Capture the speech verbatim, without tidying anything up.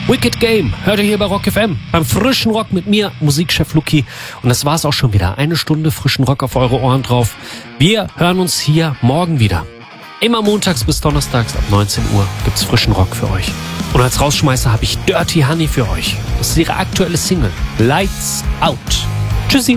Wicked Game hört ihr hier bei Rock F M. Beim frischen Rock mit mir, Musikchef Luki. Und das war's auch schon wieder. Eine Stunde frischen Rock auf eure Ohren drauf. Wir hören uns hier morgen wieder. Immer montags bis donnerstags ab neunzehn Uhr gibt's frischen Rock für euch. Und als Rausschmeißer habe ich Dirty Honey für euch. Das ist ihre aktuelle Single. Lights Out. Tschüssi.